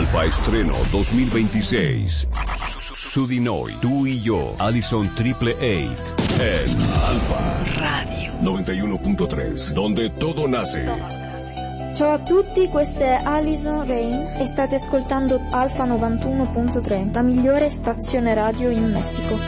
Alfa Estreno 2026. Su di noi, tú y yo, Allison Triple 8. En Alfa Radio 91.3, donde todo nace. Ciao a tutti, questa è Alison Rain e state ascoltando Alfa 91.3, la migliore stazione radio in Messico.